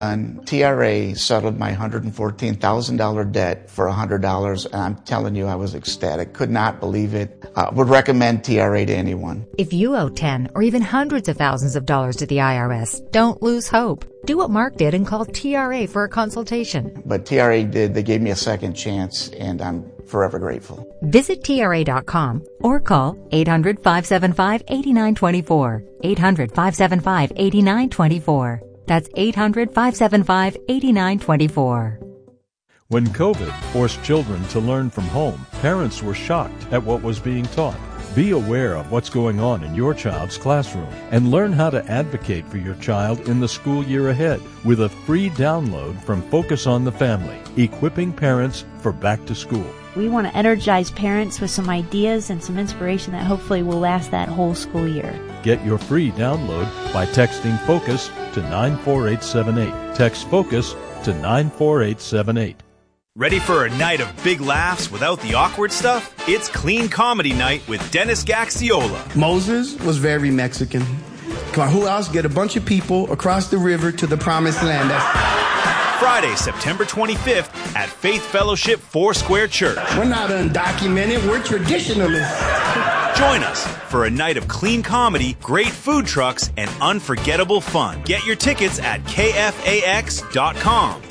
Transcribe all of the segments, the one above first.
And TRA settled my $114,000 debt for $100, and I'm telling you, I was ecstatic. Could not believe it. Would recommend TRA to anyone. If you owe 10 or even hundreds of thousands of dollars to the IRS, don't lose hope. Do what Mark did and call TRA for a consultation. But TRA did. They gave me a second chance, and I'm forever grateful. Visit TRA.com or call 800-575-8924. 800-575-8924. That's 800-575-8924. When COVID forced children to learn from home, parents were shocked at what was being taught. Be aware of what's going on in your child's classroom and learn how to advocate for your child in the school year ahead with a free download from Focus on the Family, equipping parents for back to school. We want to energize parents with some ideas and some inspiration that hopefully will last that whole school year. Get your free download by texting FOCUS to 94878. Text FOCUS to 94878. Ready for a night of big laughs without the awkward stuff? It's Clean Comedy Night with Dennis Gaxiola. Moses was very Mexican. Come on, who else? Get a bunch of people across the river to the promised land. Friday, September 25th at Faith Fellowship Foursquare Church. We're not undocumented, we're traditionalists. Join us for a night of clean comedy, great food trucks, and unforgettable fun. Get your tickets at KFAX.com.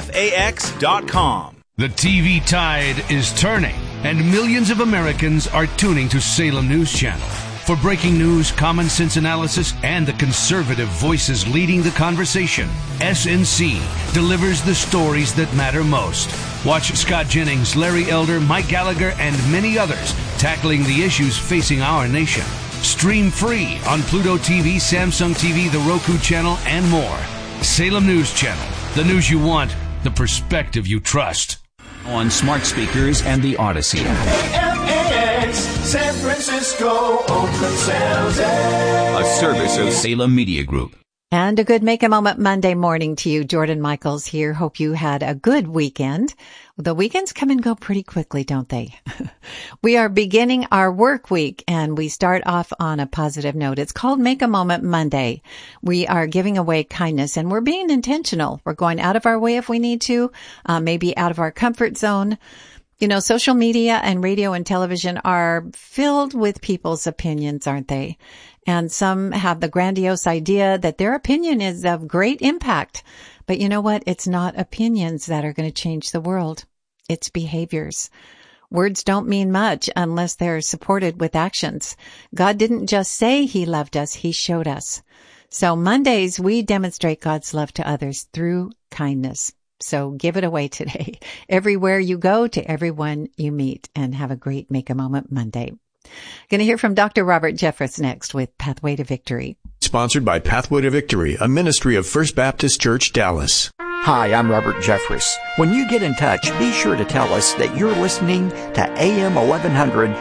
KFAX.com. The TV tide is turning, and millions of Americans are tuning to Salem News Channel. For breaking news, common sense analysis, and the conservative voices leading the conversation, SNC delivers the stories that matter most. Watch Scott Jennings, Larry Elder, Mike Gallagher, and many others tackling the issues facing our nation. Stream free on Pluto TV, Samsung TV, the Roku channel, and more. Salem News Channel. The news you want, the perspective you trust. On smart speakers and the Odyssey app. San Francisco, Oakland, San Jose. A service of Salem Media Group. And a good Make a Moment Monday morning to you. Jordan Michaels here. Hope you had a good weekend. The weekends come and go pretty quickly, don't they? We are beginning our work week, and we start off on a positive note. It's called Make a Moment Monday. We are giving away kindness, and we're being intentional. We're going out of our way if we need to, maybe out of our comfort zone. You know, social media and radio and television are filled with people's opinions, aren't they? And some have the grandiose idea that their opinion is of great impact. But you know what? It's not opinions that are going to change the world. It's behaviors. Words don't mean much unless they're supported with actions. God didn't just say he loved us, he showed us. So Mondays, we demonstrate God's love to others through kindness. So give it away today, everywhere you go, to everyone you meet, and have a great Make a Moment Monday. Going to hear from Dr. Robert Jeffress next with Pathway to Victory. Sponsored by Pathway to Victory, a ministry of First Baptist Church, Dallas. Hi, I'm Robert Jeffress. When you get in touch, be sure to tell us that you're listening to AM 1100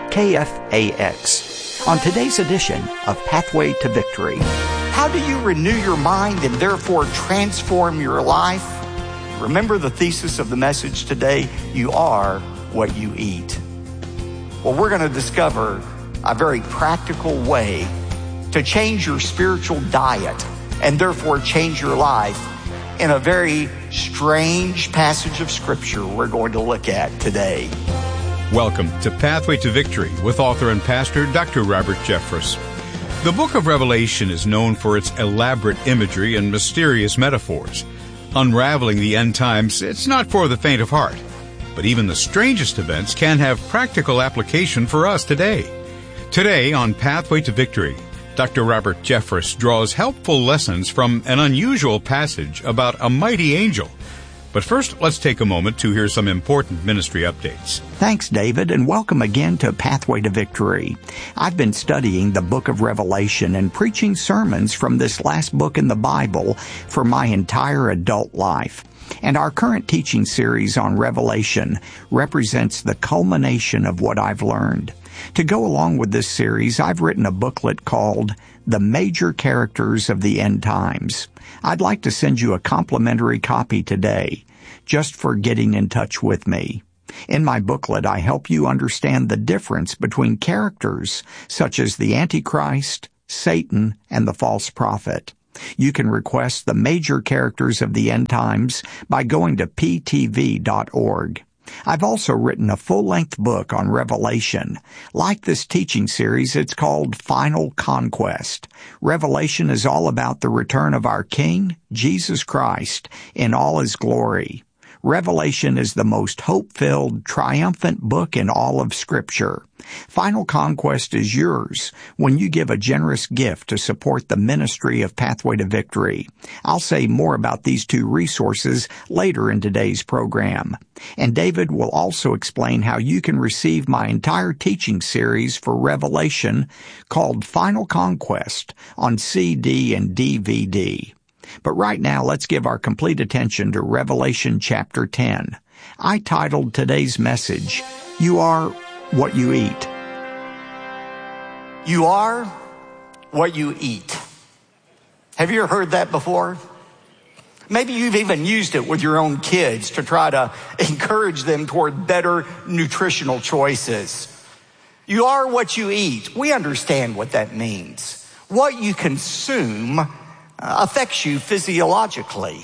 KFAX. On today's edition of Pathway to Victory. How do you renew your mind and therefore transform your life? Remember the thesis of the message today, you are what you eat. Well, we're going to discover a very practical way to change your spiritual diet and therefore change your life in a very strange passage of Scripture we're going to look at today. Welcome to Pathway to Victory with author and pastor Dr. Robert Jeffress. The book of Revelation is known for its elaborate imagery and mysterious metaphors. Unraveling the end times, it's not for the faint of heart. But even the strangest events can have practical application for us today. Today on Pathway to Victory, Dr. Robert Jeffress draws helpful lessons from an unusual passage about a mighty angel. But first, let's take a moment to hear some important ministry updates. Thanks, David, and welcome again to Pathway to Victory. I've been studying the book of Revelation and preaching sermons from this last book in the Bible for my entire adult life. And our current teaching series on Revelation represents the culmination of what I've learned. To go along with this series, I've written a booklet called The Major Characters of the End Times. I'd like to send you a complimentary copy today, just for getting in touch with me. In my booklet, I help you understand the difference between characters such as the Antichrist, Satan, and the false prophet. You can request the major characters of the end times by going to ptv.org. I've also written a full-length book on Revelation. Like this teaching series, it's called Final Conquest. Revelation is all about the return of our King, Jesus Christ, in all His glory. Revelation is the most hope-filled, triumphant book in all of Scripture. Final Conquest is yours when you give a generous gift to support the ministry of Pathway to Victory. I'll say more about these two resources later in today's program. And David will also explain how you can receive my entire teaching series for Revelation called Final Conquest on CD and DVD. But right now, let's give our complete attention to Revelation chapter 10. I titled today's message, You Are What You Eat. You are what you eat. Have you ever heard that before? Maybe you've even used it with your own kids to try to encourage them toward better nutritional choices. You are what you eat. We understand what that means. What you consume affects you physiologically.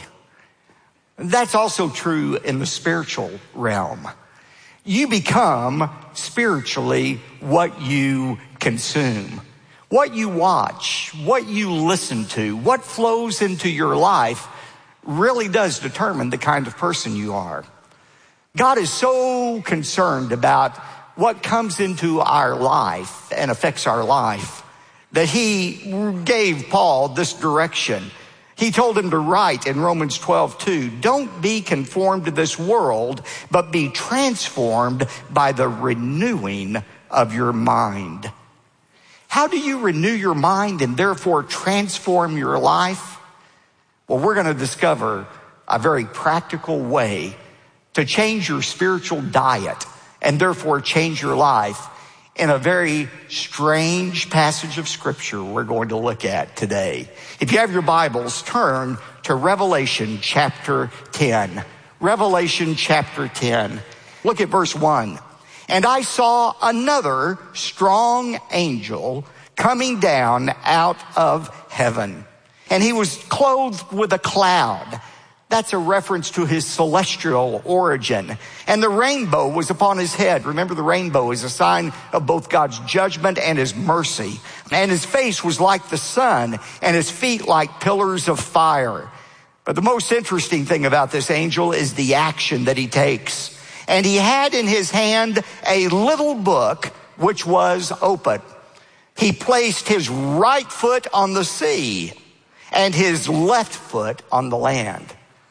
That's also true in the spiritual realm. You become spiritually what you consume. What you watch, what you listen to, what flows into your life really does determine the kind of person you are. God is so concerned about what comes into our life and affects our life that He gave Paul this direction. He told him to write in Romans 12:2, don't be conformed to this world, but be transformed by the renewing of your mind. How do you renew your mind and therefore transform your life? Well, we're going to discover a very practical way to change your spiritual diet and therefore change your life in a very strange passage of Scripture we're going to look at today. If you have your Bibles, turn to Revelation chapter 10. Revelation chapter 10. Look at verse 1. And I saw another strong angel coming down out of heaven. And he was clothed with a cloud. That's a reference to his celestial origin. And the rainbow was upon his head. Remember, the rainbow is a sign of both God's judgment and His mercy. And his face was like the sun, and his feet like pillars of fire. But the most interesting thing about this angel is the action that he takes. And he had in his hand a little book which was open. He placed his right foot on the sea and his left foot on the land.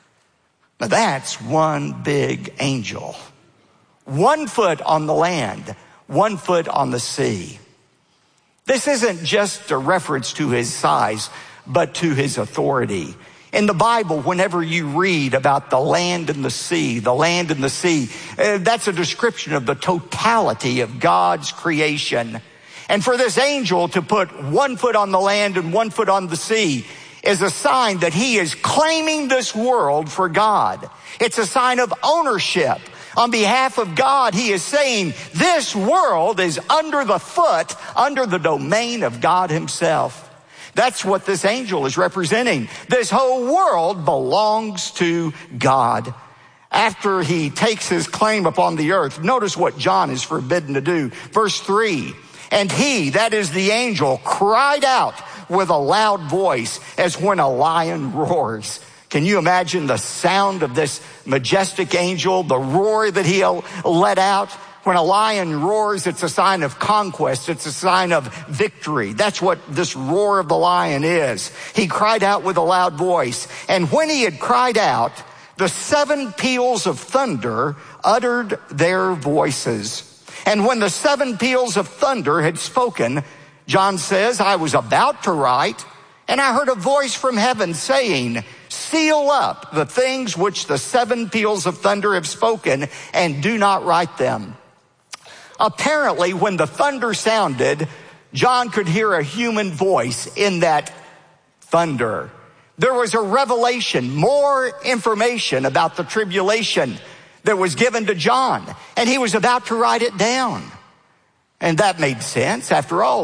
Now that's one big angel. 1 foot on the land, 1 foot on the sea. This isn't just a reference to his size, but to his authority. In the Bible, whenever you read about the land and the sea, that's a description of the totality of God's creation. And for this angel to put 1 foot on the land and 1 foot on the sea is a sign that he is claiming this world for God. It's a sign of ownership. On behalf of God, he is saying this world is under the domain of God Himself. That's what this angel is representing. This whole world belongs to God. After he takes his claim upon the earth, notice what John is forbidden to do. Verse 3, and he, that is the angel, cried out with a loud voice as when a lion roars. Can you imagine the sound of this majestic angel, the roar that he let out? When a lion roars, it's a sign of conquest. It's a sign of victory. That's what this roar of the lion is. He cried out with a loud voice. And when he had cried out, the 7 peals of thunder uttered their voices. And when the 7 peals of thunder had spoken, John says, I was about to write, and I heard a voice from heaven saying, seal up the things which the 7 peals of thunder have spoken, and do not write them. Apparently, when the thunder sounded, John could hear a human voice in that thunder. There was a revelation, more information about the tribulation that was given to John, and he was about to write it down. And that made sense. After all, in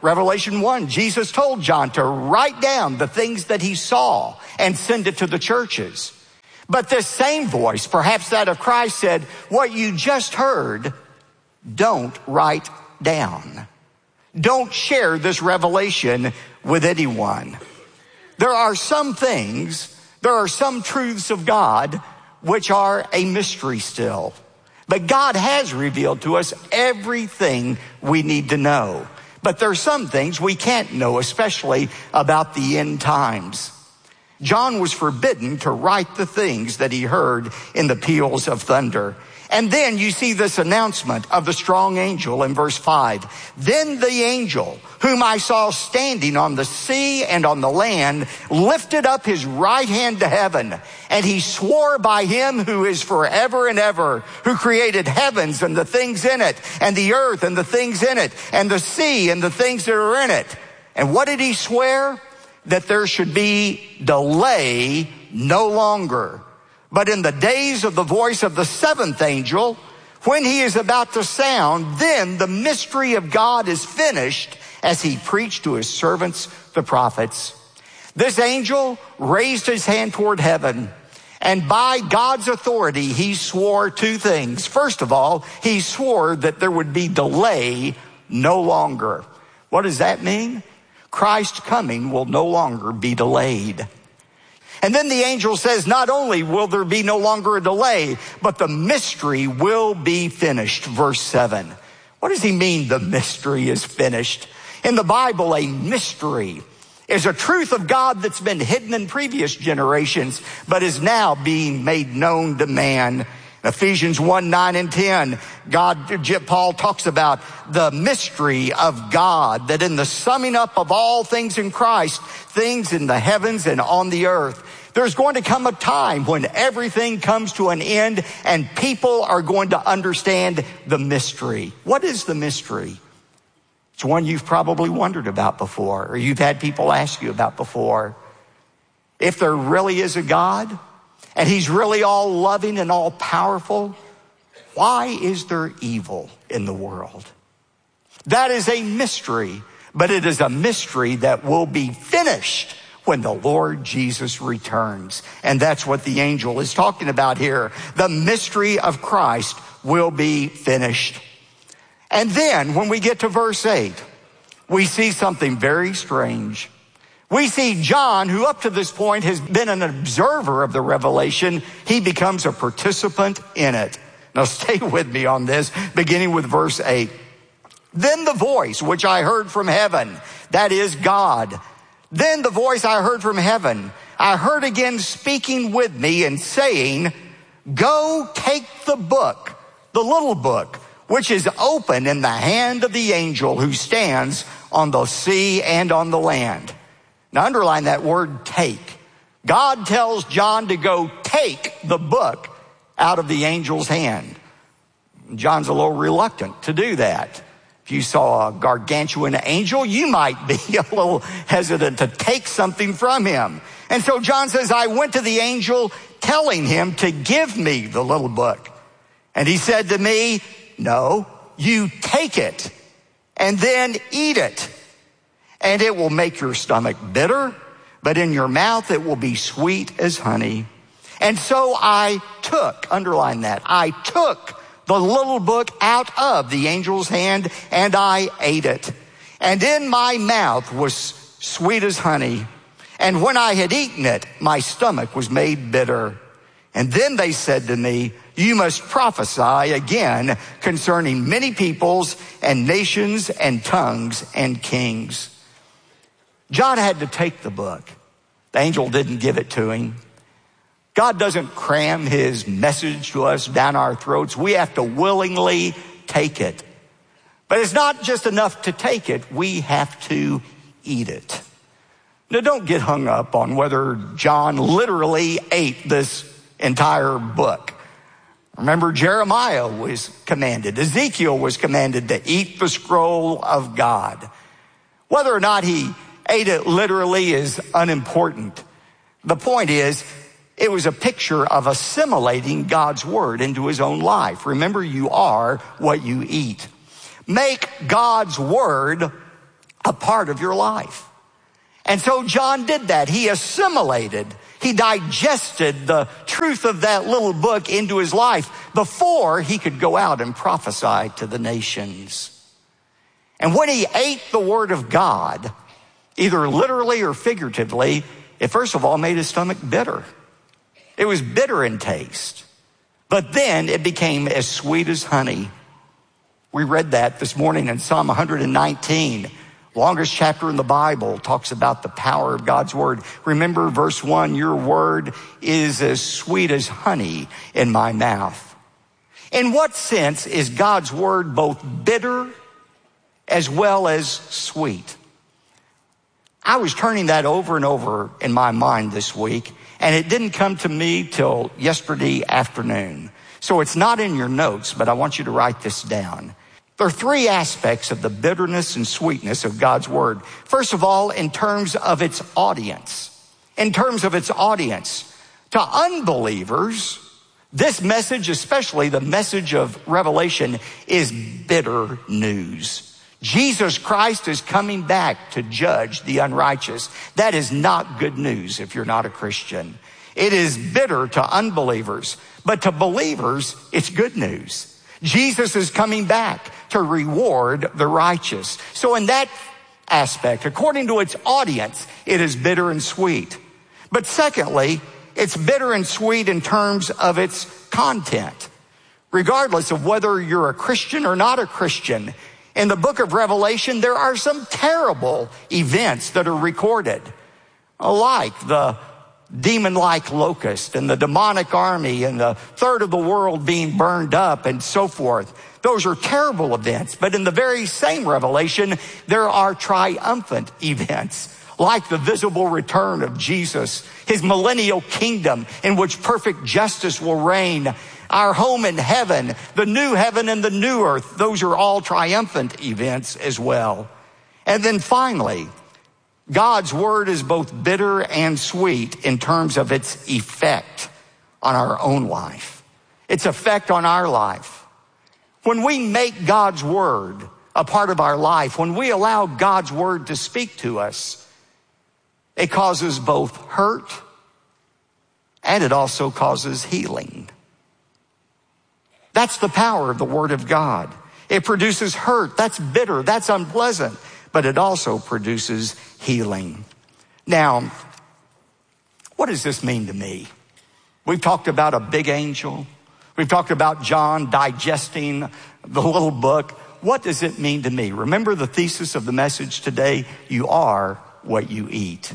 Revelation 1, Jesus told John to write down the things that he saw and send it to the churches. But this same voice, perhaps that of Christ, said, what you just heard, don't write down. Don't share this revelation with anyone. There are some things, there are some truths of God which are a mystery still. But God has revealed to us everything we need to know. But there are some things we can't know, especially about the end times. John was forbidden to write the things that he heard in the peals of thunder. And then you see this announcement of the strong angel in verse 5. Then the angel whom I saw standing on the sea and on the land lifted up his right hand to heaven, and he swore by him who is forever and ever, who created heavens and the things in it, and the earth and the things in it, and the sea and the things that are in it. And what did he swear? That there should be delay no longer. But in the days of the voice of the seventh angel, when he is about to sound, then the mystery of God is finished, as he preached to his servants, the prophets. This angel raised his hand toward heaven, and by God's authority, he swore two things. First of all, he swore that there would be delay no longer. What does that mean? Christ's coming will no longer be delayed. And then the angel says, not only will there be no longer a delay, but the mystery will be finished. Verse 7. What does he mean the mystery is finished? In the Bible, a mystery is a truth of God that's been hidden in previous generations, but is now being made known to man. Ephesians 1, 9 and 10, Paul talks about the mystery of God, that in the summing up of all things in Christ, things in the heavens and on the earth, there's going to come a time when everything comes to an end and people are going to understand the mystery. What is the mystery? It's one you've probably wondered about before, or you've had people ask you about before. If there really is a God, and he's really all loving and all powerful, why is there evil in the world? That is a mystery, but it is a mystery that will be finished when the Lord Jesus returns. And that's what the angel is talking about here. The mystery of Christ will be finished. And then when we get to verse 8, we see something very strange. We see John, who up to this point has been an observer of the revelation, he becomes a participant in it. Now stay with me on this, beginning with verse 8. Then the voice which I heard from heaven, that is God. Then the voice I heard from heaven, I heard again speaking with me and saying, go take the book, the little book, which is open in the hand of the angel who stands on the sea and on the land. Now underline that word take. God tells John to go take the book out of the angel's hand. John's a little reluctant to do that. If you saw a gargantuan angel, you might be a little hesitant to take something from him. And so John says, I went to the angel telling him to give me the little book. And he said to me, no, you take it and then eat it. And it will make your stomach bitter, but in your mouth it will be sweet as honey. And so I took, underline that, I took the little book out of the angel's hand and I ate it. And in my mouth was sweet as honey. And when I had eaten it, my stomach was made bitter. And then they said to me, you must prophesy again concerning many peoples and nations and tongues and kings. John had to take the book. The angel didn't give it to him. God doesn't cram his message to us down our throats. We have to willingly take it. But it's not just enough to take it. We have to eat it. Now, don't get hung up on whether John literally ate this entire book. Remember, Jeremiah was commanded, Ezekiel was commanded to eat the scroll of God. Whether or not he ate it literally is unimportant. The point is, it was a picture of assimilating God's word into his own life. Remember, you are what you eat. Make God's word a part of your life. And so John did that. He assimilated, he digested the truth of that little book into his life before he could go out and prophesy to the nations. And when he ate the Word of God, either literally or figuratively, it first of all made his stomach bitter. It was bitter in taste. But then it became as sweet as honey. We read that this morning in Psalm 119. Longest chapter in the Bible talks about the power of God's Word. Remember verse 1, your Word is as sweet as honey in my mouth. In what sense is God's Word both bitter as well as sweet? I was turning that over and over in my mind this week, and it didn't come to me till yesterday afternoon. So it's not in your notes, but I want you to write this down. There are three aspects of the bitterness and sweetness of God's Word. First of all, in terms of its audience. In terms of its audience. To unbelievers, this message, especially the message of Revelation, is bitter news. Jesus Christ is coming back to judge the unrighteous. That is not good news if you're not a Christian. It is bitter to unbelievers, but to believers, it's good news. Jesus is coming back to reward the righteous. So in that aspect, according to its audience, it is bitter and sweet. But secondly, it's bitter and sweet in terms of its content. Regardless of whether you're a Christian or not a Christian, in the book of Revelation, there are some terrible events that are recorded, like the demon-like locust and the demonic army and the third of the world being burned up and so forth. Those are terrible events. But in the very same Revelation, there are triumphant events, like the visible return of Jesus, his millennial kingdom in which perfect justice will reign, our home in heaven, the new heaven and the new earth. Those are all triumphant events as well. And then finally, God's Word is both bitter and sweet in terms of its effect on our own life, its effect on our life. When we make God's Word a part of our life, when we allow God's Word to speak to us, it causes both hurt and it also causes healing. That's the power of the Word of God. It produces hurt. That's bitter. That's unpleasant. But it also produces healing. Now, what does this mean to me? We've talked about a big angel. We've talked about John digesting the little book. What does it mean to me? Remember the thesis of the message today? You are what you eat.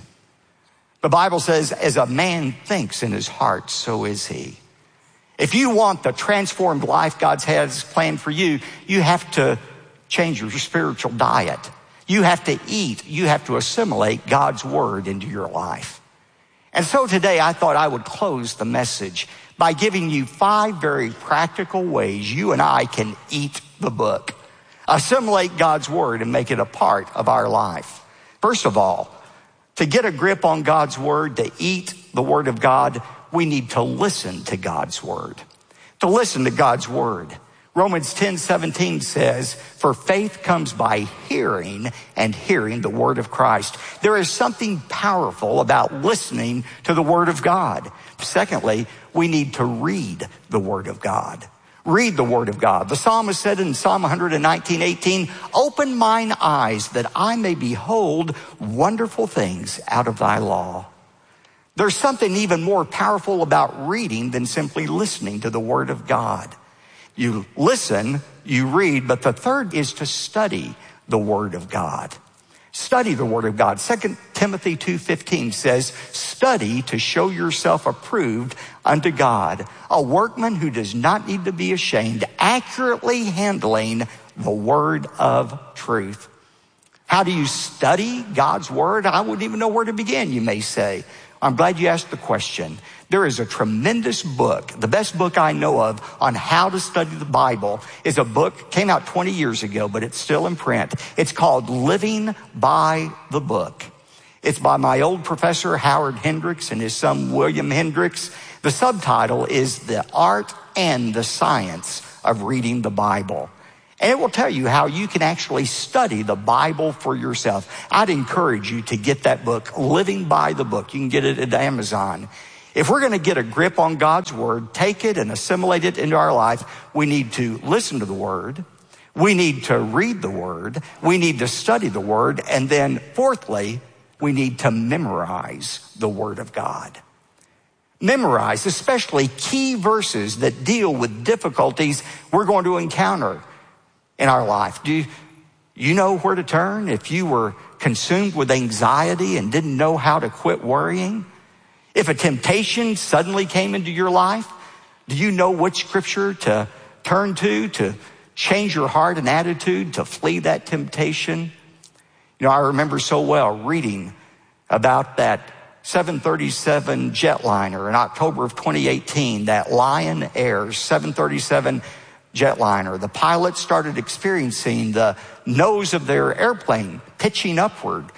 The Bible says, as a man thinks in his heart, so is he. If you want the transformed life God has planned for you, you have to change your spiritual diet. You have to eat. You have to assimilate God's Word into your life. And so today I thought I would close the message by giving you 5 very practical ways you and I can eat the book, assimilate God's Word and make it a part of our life. First of all, to get a grip on God's Word, to eat the Word of God, we need to listen to God's Word. To listen to God's Word. Romans 10:17 says, for faith comes by hearing and hearing the Word of Christ. There is something powerful about listening to the Word of God. Secondly, we need to read the Word of God. Read the Word of God. The psalmist said in Psalm 119:18, open mine eyes that I may behold wonderful things out of thy law. There's something even more powerful about reading than simply listening to the Word of God. You listen, you read, but the third is to study the Word of God. Study the Word of God. 2 Timothy 2:15 says, study to show yourself approved unto God, a workman who does not need to be ashamed, accurately handling the word of truth. How do you study God's Word? I wouldn't even know where to begin, you may say. I'm glad you asked the question. There is a tremendous book, the best book I know of on how to study the Bible is a book, came out 20 years ago, but it's still in print. It's called Living by the Book. It's by my old professor, Howard Hendricks, and his son, William Hendricks. The subtitle is The Art and the Science of Reading the Bible. And it will tell you how you can actually study the Bible for yourself. I'd encourage you to get that book, Living by the Book. You can get it at Amazon. If we're going to get a grip on God's Word, take it and assimilate it into our life, we need to listen to the Word. We need to read the Word. We need to study the Word. And then fourthly, we need to memorize the Word of God. Memorize, especially key verses that deal with difficulties we're going to encounter in our life. Do you know where to turn if you were consumed with anxiety and didn't know how to quit worrying? If a temptation suddenly came into your life, do you know which scripture to turn to change your heart and attitude to flee that temptation? You know, I remember so well reading about that 737 jetliner in October of 2018, that Lion Air 737 jetliner. The pilots started experiencing the nose of their airplane pitching upward.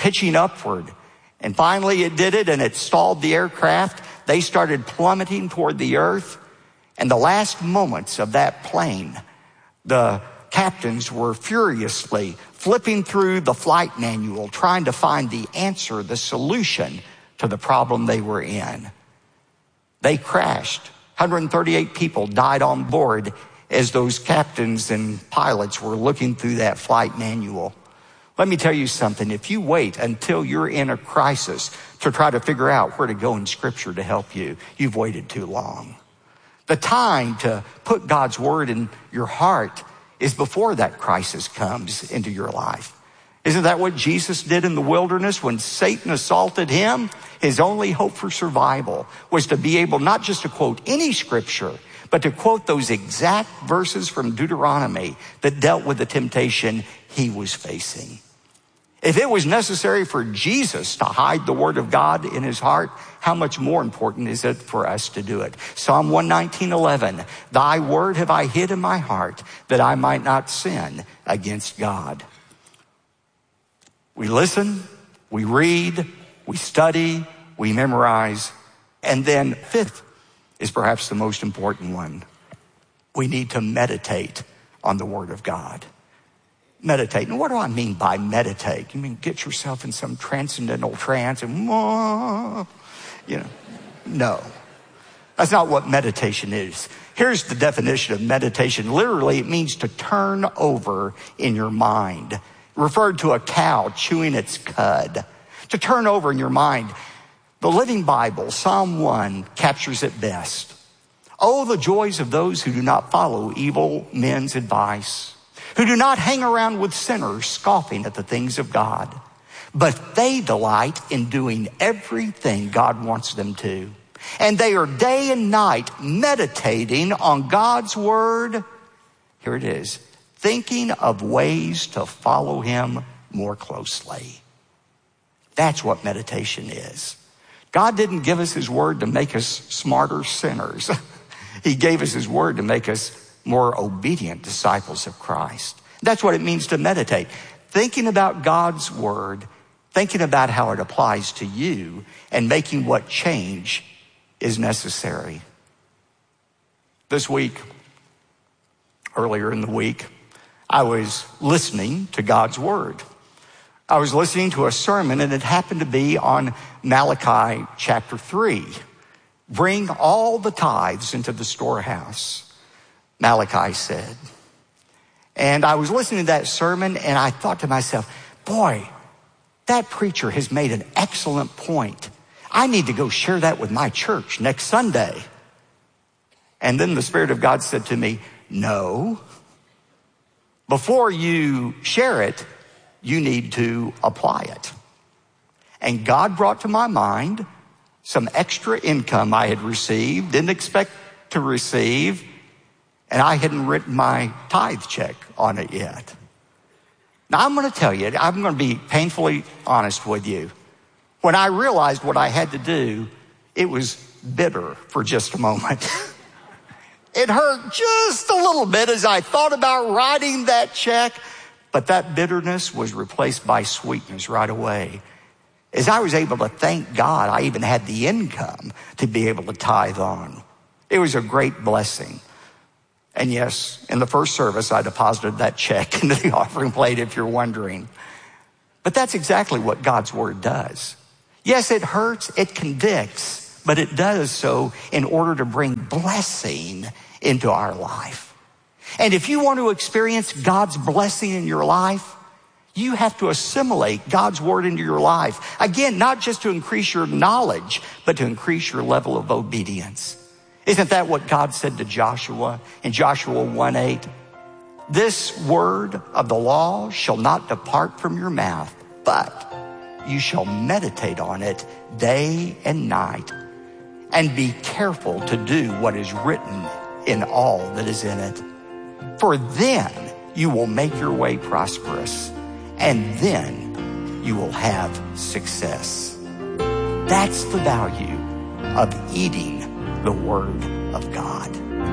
And finally it did it, and it stalled the aircraft. They started plummeting toward the earth. And the last moments of that plane, the captains were furiously flipping through the flight manual, trying to find the answer, the solution to the problem they were in. They crashed. 138 people died on board as those captains and pilots were looking through that flight manual. Let me tell you something. If you wait until you're in a crisis to try to figure out where to go in Scripture to help you, you've waited too long. The time to put God's Word in your heart is before that crisis comes into your life. Isn't that what Jesus did in the wilderness when Satan assaulted him? His only hope for survival was to be able not just to quote any scripture, but to quote those exact verses from Deuteronomy that dealt with the temptation he was facing. If it was necessary for Jesus to hide the Word of God in his heart, how much more important is it for us to do it? Psalm 119:11, thy word have I hid in my heart that I might not sin against God. We listen, we read, we study, we memorize, and then fifth is perhaps the most important one. We need to meditate on the Word of God. Meditate. And what do I mean by meditate? You mean get yourself in some transcendental trance and, no. That's not what meditation is. Here's the definition of meditation. Literally, it means to turn over in your mind. Referred to a cow chewing its cud. To turn over in your mind. The Living Bible, Psalm 1, captures it best. Oh, the joys of those who do not follow evil men's advice, who do not hang around with sinners scoffing at the things of God, but they delight in doing everything God wants them to. And they are day and night meditating on God's Word. Here it is. Thinking of ways to follow him more closely. That's what meditation is. God didn't give us his Word to make us smarter sinners. He gave us his Word to make us more obedient disciples of Christ. That's what it means to meditate. Thinking about God's Word, thinking about how it applies to you, and making what change is necessary. This week, earlier in the week, I was listening to God's Word. I was listening to a sermon, and it happened to be on Malachi chapter 3. Bring all the tithes into the storehouse, Malachi said. And I was listening to that sermon, and I thought to myself, boy, that preacher has made an excellent point. I need to go share that with my church next Sunday. And then the Spirit of God said to me, no. Before you share it, you need to apply it. And God brought to my mind some extra income I had received, didn't expect to receive, and I hadn't written my tithe check on it yet. Now I'm going to tell you, I'm going to be painfully honest with you. When I realized what I had to do, it was bitter for just a moment. It hurt just a little bit as I thought about writing that check, but that bitterness was replaced by sweetness right away. As I was able to thank God, I even had the income to be able to tithe on. It was a great blessing. And yes, in the first service, I deposited that check into the offering plate, if you're wondering. But that's exactly what God's word does. Yes, it hurts, it convicts, but it does so in order to bring blessing into our life. And if you want to experience God's blessing in your life, you have to assimilate God's word into your life. Again, not just to increase your knowledge, but to increase your level of obedience. Isn't that what God said to Joshua in Joshua 1:8? This word of the law shall not depart from your mouth, but you shall meditate on it day and night, and be careful to do what is written in all that is in it. For then you will make your way prosperous, and then you will have success. That's the value of eating the Word of God.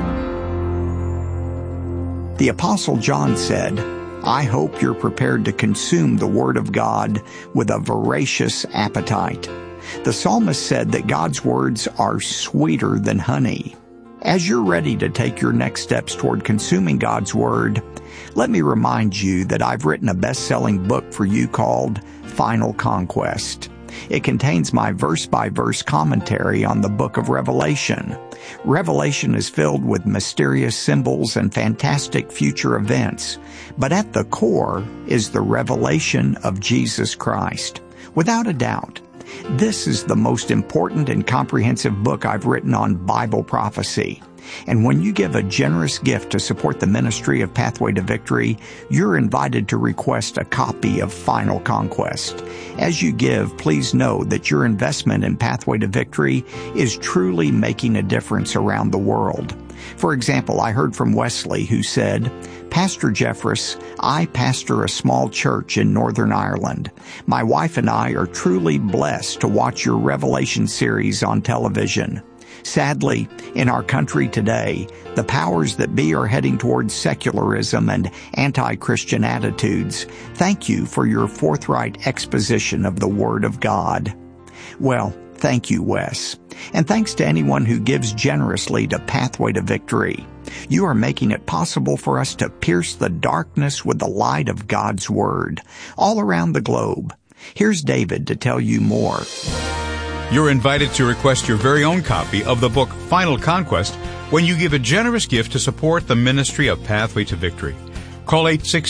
The Apostle John said, I hope you're prepared to consume the Word of God with a voracious appetite. The psalmist said that God's words are sweeter than honey. As you're ready to take your next steps toward consuming God's Word, let me remind you that I've written a best-selling book for you called Final Conquest. It contains my verse-by-verse commentary on the book of Revelation. Revelation is filled with mysterious symbols and fantastic future events, but at the core is the revelation of Jesus Christ. Without a doubt, this is the most important and comprehensive book I've written on Bible prophecy. And when you give a generous gift to support the ministry of Pathway to Victory, you're invited to request a copy of Final Conquest. As you give, please know that your investment in Pathway to Victory is truly making a difference around the world. For example, I heard from Wesley, who said, Pastor Jeffress, I pastor a small church in Northern Ireland. My wife and I are truly blessed to watch your Revelation series on television. Sadly, in our country today, the powers that be are heading towards secularism and anti-Christian attitudes. Thank you for your forthright exposition of the Word of God. Well, thank you, Wes. And thanks to anyone who gives generously to Pathway to Victory. You are making it possible for us to pierce the darkness with the light of God's Word all around the globe. Here's David to tell you more. You're invited to request your very own copy of the book Final Conquest when you give a generous gift to support the ministry of Pathway to Victory. Call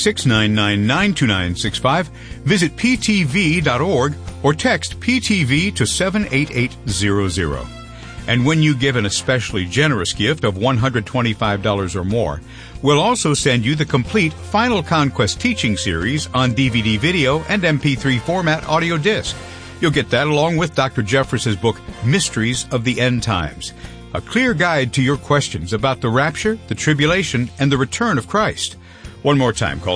866-999-2965, visit ptv.org, or text PTV to 78800. And when you give an especially generous gift of $125 or more, we'll also send you the complete Final Conquest teaching series on DVD video and MP3 format audio disc. You'll get that along with Dr. Jeffress's book, Mysteries of the End Times, a clear guide to your questions about the rapture, the tribulation, and the return of Christ. One more time, call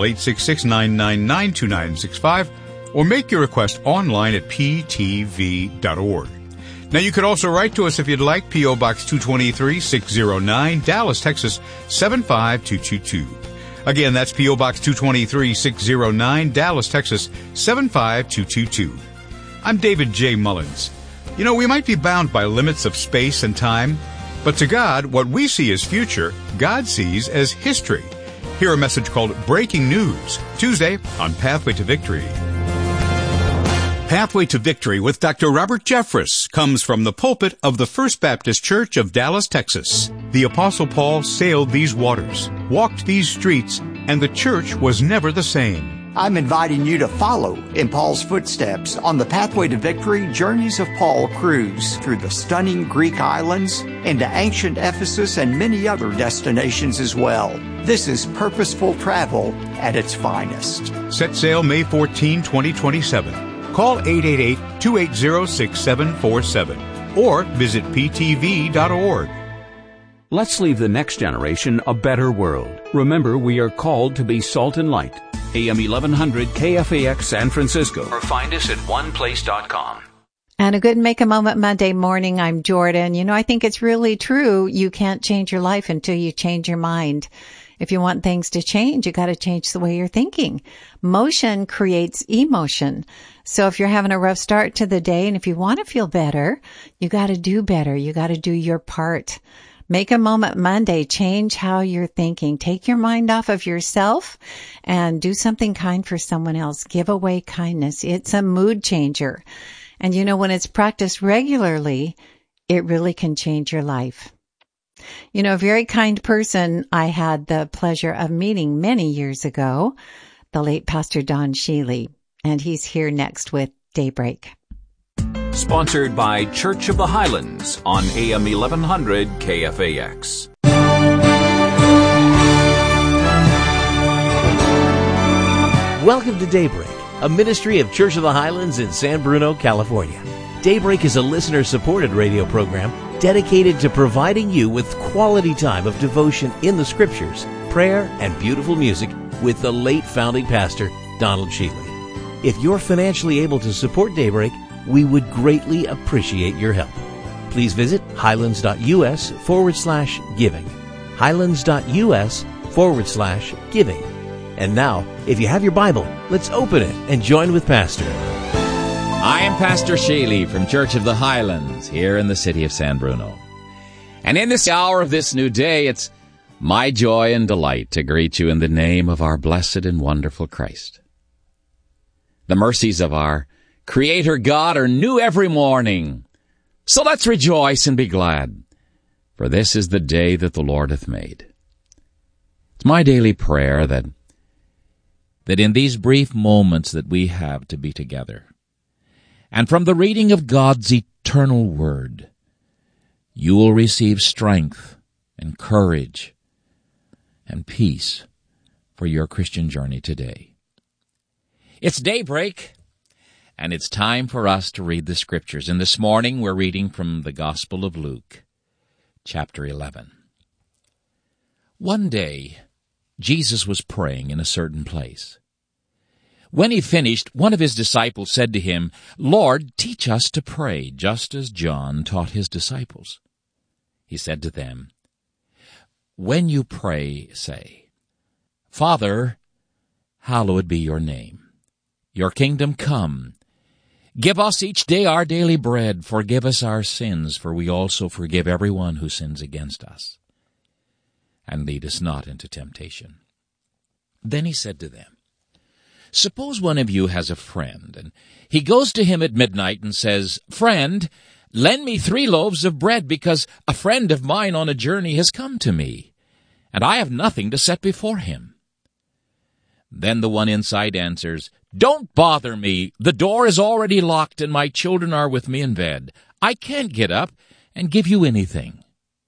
866-999-2965 or make your request online at ptv.org. Now, you could also write to us if you'd like, P.O. Box 223, 609, Dallas, Texas, 75222. Again, that's P.O. Box 223, 609, Dallas, Texas, 75222. I'm David J. Mullins. You know, we might be bound by limits of space and time, but to God, what we see as future, God sees as history. Hear a message called Breaking News, Tuesday on Pathway to Victory. Pathway to Victory with Dr. Robert Jeffress comes from the pulpit of the First Baptist Church of Dallas, Texas. The Apostle Paul sailed these waters, walked these streets, and the church was never the same. I'm inviting you to follow in Paul's footsteps on the Pathway to Victory Journeys of Paul cruise through the stunning Greek islands, into ancient Ephesus, and many other destinations as well. This is purposeful travel at its finest. Set sail May 14, 2027. Call 888-280-6747 or visit ptv.org. Let's leave the next generation a better world. Remember, we are called to be salt and light. AM 1100 KFAX San Francisco. Or find us at oneplace.com. And a good Make a Moment Monday morning. I'm Jordan. You know, I think it's really true. You can't change your life until you change your mind. If you want things to change, you got to change the way you're thinking. Motion creates emotion. So if you're having a rough start to the day and if you want to feel better, you got to do better. You got to do your part. Make a Moment Monday. Change how you're thinking. Take your mind off of yourself and do something kind for someone else. Give away kindness. It's a mood changer. And you know, when it's practiced regularly, it really can change your life. You know, a very kind person I had the pleasure of meeting many years ago, the late Pastor Don Sheely, and he's here next with Daybreak. Sponsored by Church of the Highlands on AM 1100 KFAX. Welcome to Daybreak, a ministry of Church of the Highlands in San Bruno, California. Daybreak is a listener-supported radio program dedicated to providing you with quality time of devotion in the Scriptures, prayer, and beautiful music with the late founding pastor, Donald Sheely. If you're financially able to support Daybreak, we would greatly appreciate your help. Please visit highlands.us/giving. Highlands.us/giving. And now, if you have your Bible, let's open it and join with Pastor. I am Pastor Sheely from Church of the Highlands here in the city of San Bruno. And in this hour of this new day, it's my joy and delight to greet you in the name of our blessed and wonderful Christ. The mercies of our Creator God are new every morning. So let's rejoice and be glad, for this is the day that the Lord hath made. It's my daily prayer that in these brief moments that we have to be together, and from the reading of God's eternal Word, you will receive strength and courage and peace for your Christian journey today. It's daybreak, and it's time for us to read the Scriptures. And this morning we're reading from the Gospel of Luke, chapter 11. One day, Jesus was praying in a certain place. When he finished, one of his disciples said to him, "Lord, teach us to pray, just as John taught his disciples." He said to them, "When you pray, say, 'Father, hallowed be your name. Your kingdom come. Give us each day our daily bread. Forgive us our sins, for we also forgive everyone who sins against us. And lead us not into temptation.'" Then he said to them, "Suppose one of you has a friend, and he goes to him at midnight and says, 'Friend, lend me 3 loaves of bread, because a friend of mine on a journey has come to me, and I have nothing to set before him.' Then the one inside answers, 'Don't bother me. The door is already locked, and my children are with me in bed. I can't get up and give you anything.'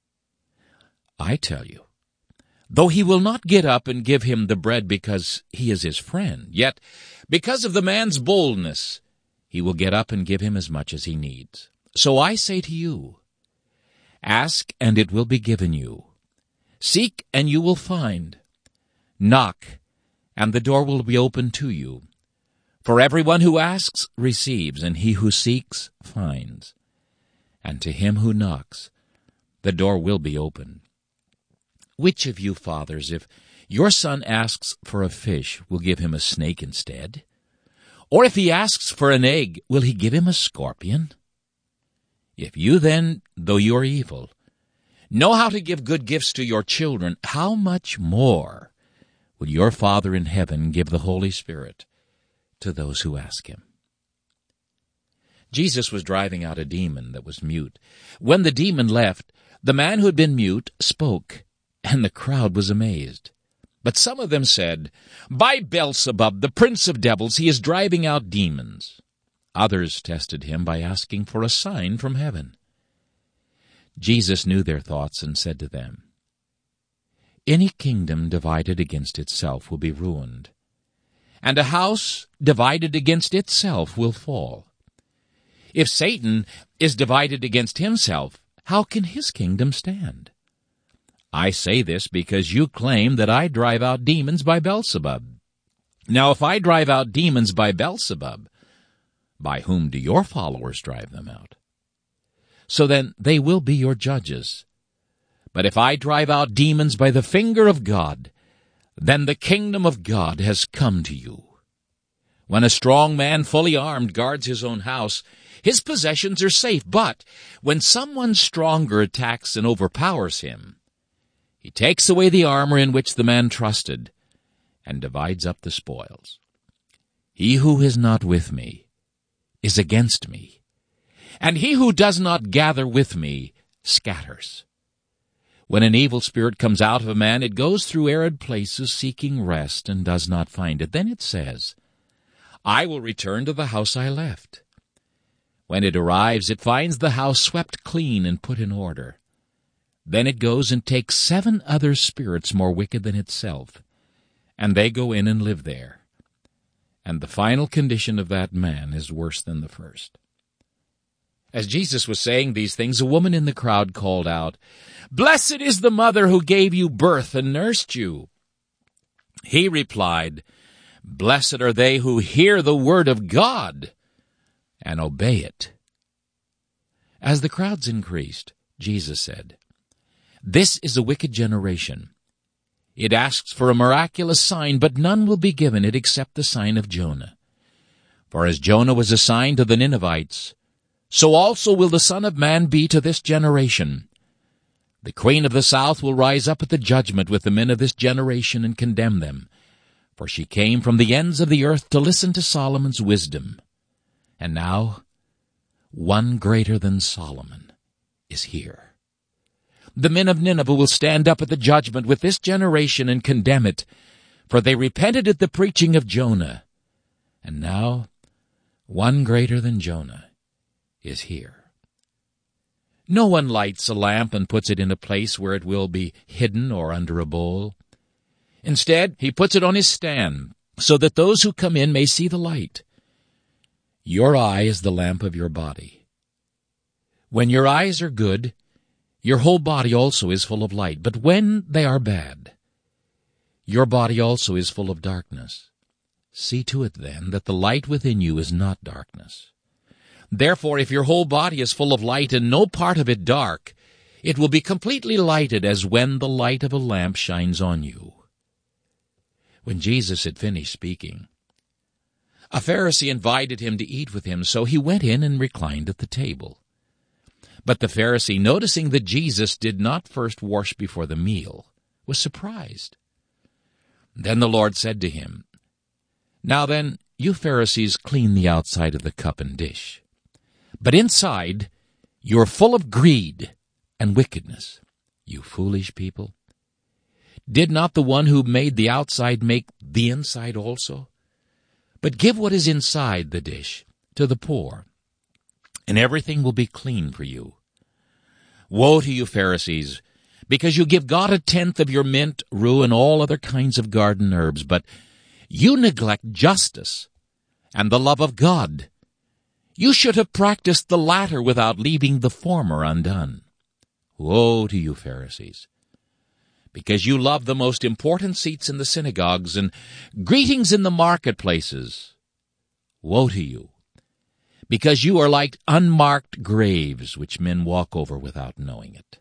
I tell you, though he will not get up and give him the bread because he is his friend, yet because of the man's boldness, he will get up and give him as much as he needs. So I say to you, ask and it will be given you. Seek and you will find. Knock and the door will be opened to you. For everyone who asks receives, and he who seeks finds. And to him who knocks, the door will be opened. Which of you fathers, if your son asks for a fish, will give him a snake instead? Or if he asks for an egg, will he give him a scorpion? If you then, though you are evil, know how to give good gifts to your children, how much more will your Father in heaven give the Holy Spirit to those who ask him?" Jesus was driving out a demon that was mute. When the demon left, the man who had been mute spoke, and the crowd was amazed. But some of them said, "By Beelzebub, the prince of devils, he is driving out demons." Others tested him by asking for a sign from heaven. Jesus knew their thoughts and said to them, "Any kingdom divided against itself will be ruined, and a house divided against itself will fall. If Satan is divided against himself, how can his kingdom stand? I say this because you claim that I drive out demons by Beelzebub. Now if I drive out demons by Beelzebub, by whom do your followers drive them out? So then they will be your judges. But if I drive out demons by the finger of God, then the kingdom of God has come to you. When a strong man fully armed guards his own house, His possessions are safe, but when someone stronger attacks and overpowers him, he takes away the armor in which the man trusted and divides up the spoils. He who is not with me is against me, and he who does not gather with me scatters. When an evil spirit comes out of a man, it goes through arid places seeking rest and does not find it. Then it says, I will return to the house I left. When it arrives, it finds the house swept clean and put in order. Then it goes and takes 7 other spirits more wicked than itself, and they go in and live there. And the final condition of that man is worse than the first. As Jesus was saying these things, a woman in the crowd called out, Blessed is the mother who gave you birth and nursed you. He replied, Blessed are they who hear the word of God and obey it. As the crowds increased, Jesus said, This is a wicked generation. It asks for a miraculous sign, but none will be given it except the sign of Jonah. For as Jonah was a sign to the Ninevites, so also will the Son of Man be to this generation. The queen of the south will rise up at the judgment with the men of this generation and condemn them, for she came from the ends of the earth to listen to Solomon's wisdom. And now, one greater than Solomon is here. The men of Nineveh will stand up at the judgment with this generation and condemn it, for they repented at the preaching of Jonah. And now, one greater than Jonah is here. No one lights a lamp and puts it in a place where it will be hidden or under a bowl. Instead, he puts it on his stand, so that those who come in may see the light. Your eye is the lamp of your body. When your eyes are good, your whole body also is full of light. But when they are bad, your body also is full of darkness. See to it, then, that the light within you is not darkness. Therefore, if your whole body is full of light and no part of it dark, it will be completely lighted as when the light of a lamp shines on you. When Jesus had finished speaking, a Pharisee invited him to eat with him, so he went in and reclined at the table. But the Pharisee, noticing that Jesus did not first wash before the meal, was surprised. Then the Lord said to him, Now then, you Pharisees clean the outside of the cup and dish, but inside you are full of greed and wickedness. You foolish people! Did not the one who made the outside make the inside also? But give what is inside the dish to the poor, and everything will be clean for you. Woe to you, Pharisees, because you give God 1/10 of your mint, rue, and all other kinds of garden herbs, but you neglect justice and the love of God. You should have practiced the latter without leaving the former undone. Woe to you, Pharisees, because you love the most important seats in the synagogues and greetings in the marketplaces. Woe to you, because you are like unmarked graves which men walk over without knowing it.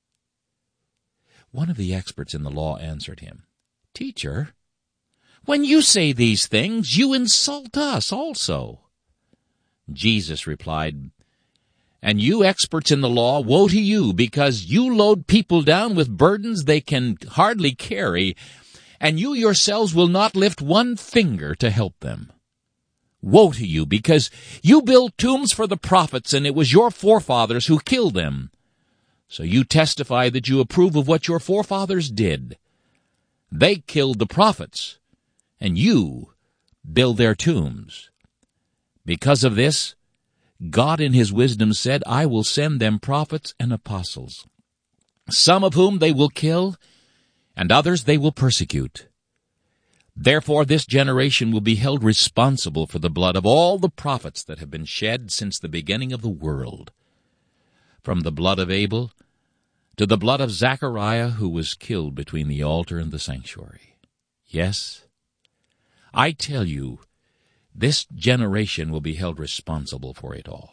One of the experts in the law answered him, Teacher, when you say these things, you insult us also. Jesus replied, And you experts in the law, woe to you, because you load people down with burdens they can hardly carry, and you yourselves will not lift one finger to help them. Woe to you, because you build tombs for the prophets, and it was your forefathers who killed them. So you testify that you approve of what your forefathers did. They killed the prophets, and you build their tombs. Because of this, God in his wisdom said, I will send them prophets and apostles, some of whom they will kill, and others they will persecute. Therefore this generation will be held responsible for the blood of all the prophets that have been shed since the beginning of the world, from the blood of Abel to the blood of Zechariah, who was killed between the altar and the sanctuary. Yes, I tell you, this generation will be held responsible for it all.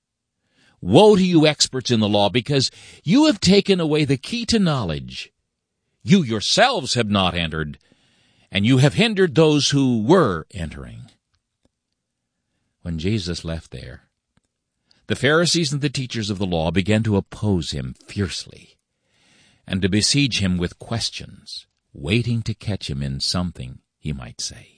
Woe to you, experts in the law, because you have taken away the key to knowledge. You yourselves have not entered, and you have hindered those who were entering. When Jesus left there, the Pharisees and the teachers of the law began to oppose him fiercely and to besiege him with questions, waiting to catch him in something he might say.